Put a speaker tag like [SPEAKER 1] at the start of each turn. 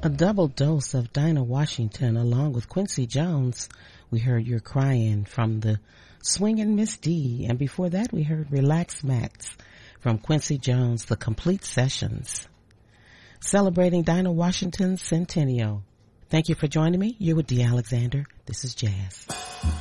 [SPEAKER 1] A double dose of Dinah Washington along with Quincy Jones. We heard You're Crying from the Swingin' Miss D. And before that we heard Relax Max from Quincy Jones, The Complete Sessions. Celebrating Dinah Washington's centennial. Thank you for joining me. You're with Dee Alexander. This is Jazz.